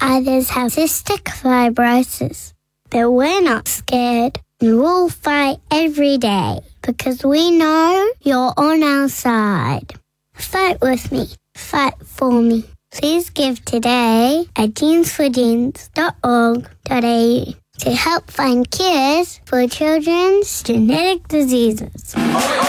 Others have cystic fibrosis. But we're not scared. And we'll fight every day because we know you're on our side. Fight with me. Fight for me. Please give today at teensforgenes.org.au to help find cures for children's genetic diseases.